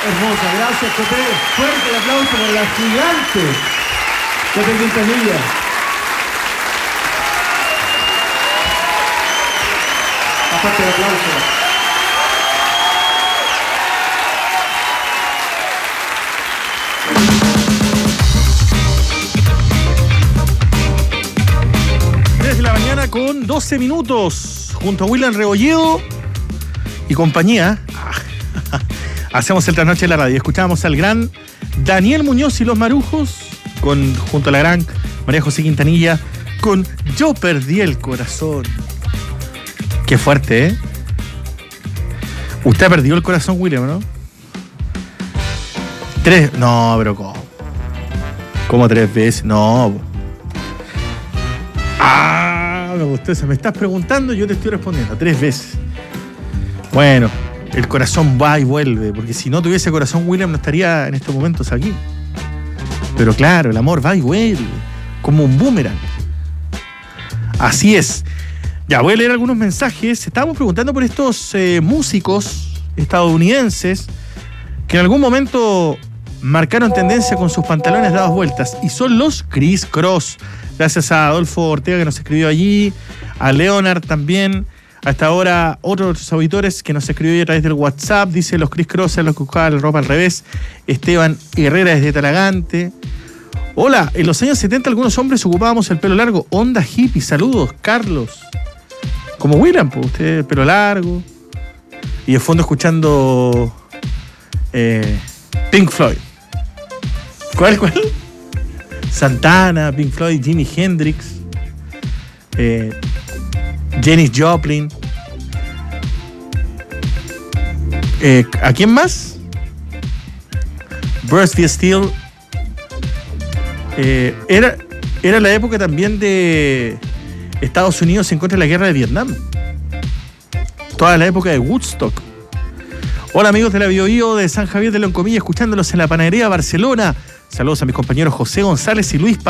Hermosa, gracias, Coté. Fuerte el aplauso por la gigante Coté Quintanilla. Aparte el aplauso. Con 12 minutos, junto a William Rebolledo y compañía, hacemos el trasnoche de la radio. Escuchábamos al gran Daniel Muñoz y los Marujos, junto a la gran María José Quintanilla, con Yo Perdí el Corazón. Qué fuerte, ¿eh? Usted ha perdido el corazón, William, ¿no? No, pero ¿cómo? ¿Cómo 3 veces? No. Me gustó eso. Me estás preguntando y yo te estoy respondiendo 3 veces. Bueno, el corazón va y vuelve, porque si no tuviese corazón, William no estaría en estos momentos aquí. Pero claro, el amor va y vuelve, como un boomerang. Así es. Ya, voy a leer algunos mensajes. Estábamos preguntando por estos músicos estadounidenses que en algún momento marcaron tendencia con sus pantalones dados vueltas, y son los Criss Cross. Gracias a Adolfo Ortega, que nos escribió allí, a Leonard también, hasta ahora otros auditores que nos escribió a través del WhatsApp. Dice: los Criss Cross es los que buscaban la ropa al revés. Esteban Herrera desde Talagante. Hola, en los años 70 algunos hombres ocupábamos el pelo largo, onda hippie. Saludos, Carlos. Como William, pues usted pelo largo y de fondo escuchando Pink Floyd. ¿Cuál? Santana, Pink Floyd, Jimi Hendrix, Janis Joplin. ¿A quién más? Crosby, Steele. Era la época también de Estados Unidos en contra de la guerra de Vietnam. Toda la época de Woodstock. Hola amigos de la Biobío de San Javier de Loncomilla, escuchándolos en la Panadería Barcelona. Saludos a mis compañeros José González y Luis